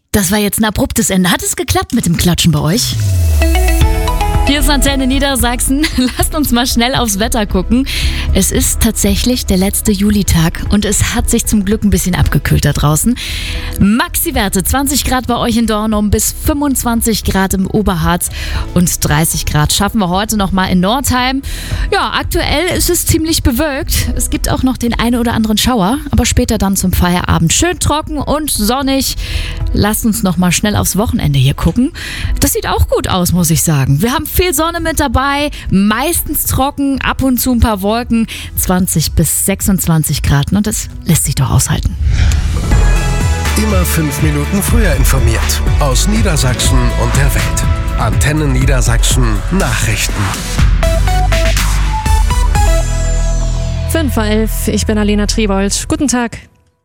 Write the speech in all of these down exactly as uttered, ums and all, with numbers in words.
Das war jetzt ein abruptes Ende. Hat es geklappt mit dem Klatschen bei euch? Hier ist Antenne Niedersachsen. Lasst uns mal schnell aufs Wetter gucken. Es ist tatsächlich der letzte Julitag und es hat sich zum Glück ein bisschen abgekühlt da draußen. Maxi-Werte zwanzig Grad bei euch in Dornum bis fünfundzwanzig Grad im Oberharz und dreißig Grad schaffen wir heute noch mal in Nordheim. Ja, aktuell ist es ziemlich bewölkt. Es gibt auch noch den einen oder anderen Schauer, aber später dann zum Feierabend schön trocken und sonnig. Lasst uns noch mal schnell aufs Wochenende hier gucken. Das sieht auch gut aus, muss ich sagen. Wir haben viel Sonne mit dabei, meistens trocken, ab und zu ein paar Wolken, zwanzig bis sechsundzwanzig Grad und das lässt sich doch aushalten. Immer fünf Minuten früher informiert. Aus Niedersachsen und der Welt. Antenne Niedersachsen Nachrichten. fünf vor elf, ich bin Alena Triebold. Guten Tag.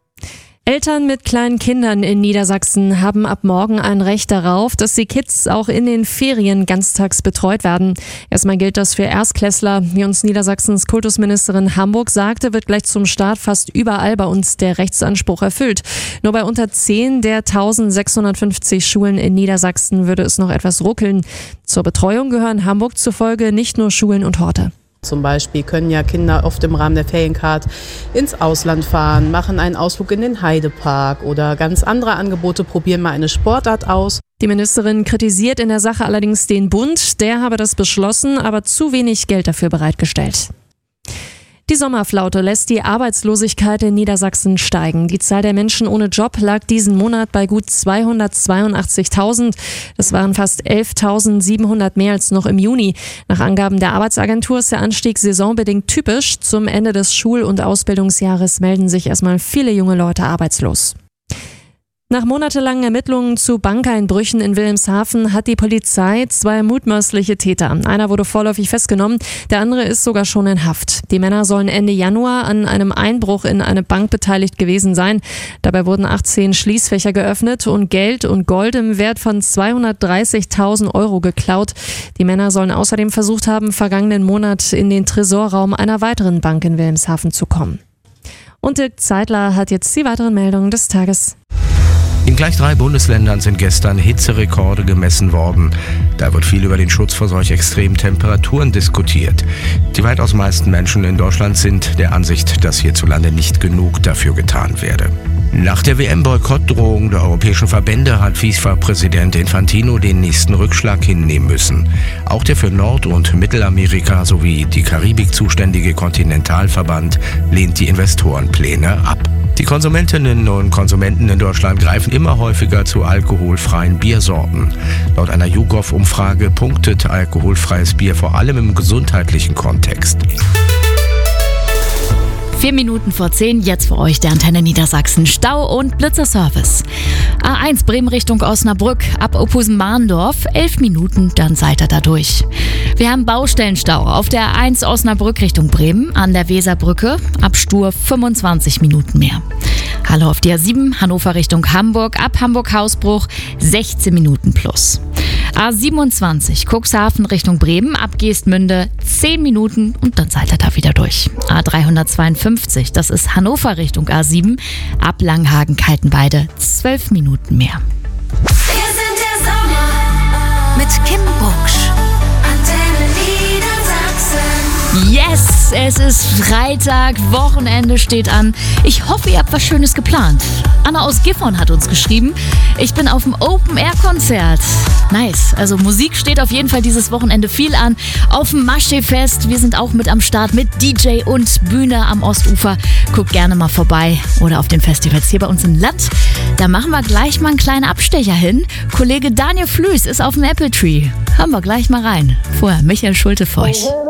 Eltern mit kleinen Kindern in Niedersachsen haben ab morgen ein Recht darauf, dass die Kids auch in den Ferien ganztags betreut werden. Erstmal gilt das für Erstklässler. Wie uns Niedersachsens Kultusministerin Hamburg sagte, wird gleich zum Start fast überall bei uns der Rechtsanspruch erfüllt. Nur bei unter zehn der eintausendsechshundertfünfzig Schulen in Niedersachsen würde es noch etwas ruckeln. Zur Betreuung gehören Hamburg zufolge nicht nur Schulen und Horte. Zum Beispiel können ja Kinder oft im Rahmen der Feriencard ins Ausland fahren, machen einen Ausflug in den Heidepark oder ganz andere Angebote, probieren mal eine Sportart aus. Die Ministerin kritisiert in der Sache allerdings den Bund. Der habe das beschlossen, aber zu wenig Geld dafür bereitgestellt. Die Sommerflaute lässt die Arbeitslosigkeit in Niedersachsen steigen. Die Zahl der Menschen ohne Job lag diesen Monat bei gut zweihundertzweiundachtzigtausend. Das waren fast elftausendsiebenhundert mehr als noch im Juni. Nach Angaben der Arbeitsagentur ist der Anstieg saisonbedingt typisch. Zum Ende des Schul- und Ausbildungsjahres melden sich erstmal viele junge Leute arbeitslos. Nach monatelangen Ermittlungen zu Bankeinbrüchen in Wilhelmshaven hat die Polizei zwei mutmaßliche Täter. Einer wurde vorläufig festgenommen, der andere ist sogar schon in Haft. Die Männer sollen Ende Januar an einem Einbruch in eine Bank beteiligt gewesen sein. Dabei wurden achtzehn Schließfächer geöffnet und Geld und Gold im Wert von zweihundertdreißigtausend Euro geklaut. Die Männer sollen außerdem versucht haben, vergangenen Monat in den Tresorraum einer weiteren Bank in Wilhelmshaven zu kommen. Und Dirk Zeitler hat jetzt die weiteren Meldungen des Tages. In gleich drei Bundesländern sind gestern Hitzerekorde gemessen worden. Da wird viel über den Schutz vor solch extremen Temperaturen diskutiert. Die weitaus meisten Menschen in Deutschland sind der Ansicht, dass hierzulande nicht genug dafür getan werde. Nach der W M-Boykottdrohung der europäischen Verbände hat FIFA-Präsident Infantino den nächsten Rückschlag hinnehmen müssen. Auch der für Nord- und Mittelamerika sowie die Karibik zuständige Kontinentalverband lehnt die Investorenpläne ab. Die Konsumentinnen und Konsumenten in Deutschland greifen immer häufiger zu alkoholfreien Biersorten. Laut einer YouGov-Umfrage punktet alkoholfreies Bier vor allem im gesundheitlichen Kontext. Vier Minuten vor zehn, jetzt für euch der Antenne Niedersachsen Stau- und Blitzerservice. A eins Bremen Richtung Osnabrück, ab Ophusen-Mahndorf, elf Minuten, dann seid ihr da durch. Wir haben Baustellenstau auf der A eins Osnabrück Richtung Bremen, an der Weserbrücke, ab Stur fünfundzwanzig Minuten mehr. Hallo auf der A sieben, Hannover Richtung Hamburg, ab Hamburg-Hausbruch, sechzehn Minuten plus. A siebenundzwanzig, Cuxhaven Richtung Bremen, ab Geestmünde, zehn Minuten und dann seid ihr da wieder durch. A dreihundertzweiundfünfzig, das ist Hannover Richtung A sieben, ab Langhagen-Kaltenweide, zwölf Minuten mehr. Wir sind der Sommer mit Kim Bucksch. Antenne Niedersachsen. Yes, es ist Freitag, Wochenende steht an. Ich hoffe, ihr habt was Schönes geplant. Anna aus Gifhorn hat uns geschrieben, ich bin auf dem Open-Air-Konzert. Nice, also Musik steht auf jeden Fall dieses Wochenende viel an. Auf dem Maschee-Fest, wir sind auch mit am Start mit D J und Bühne am Ostufer. Guckt gerne mal vorbei oder auf den Festivals hier bei uns im Land. Da machen wir gleich mal einen kleinen Abstecher hin. Kollege Daniel Flüß ist auf dem Apple Tree. Hören wir gleich mal rein. Vorher Michael Schulte für euch.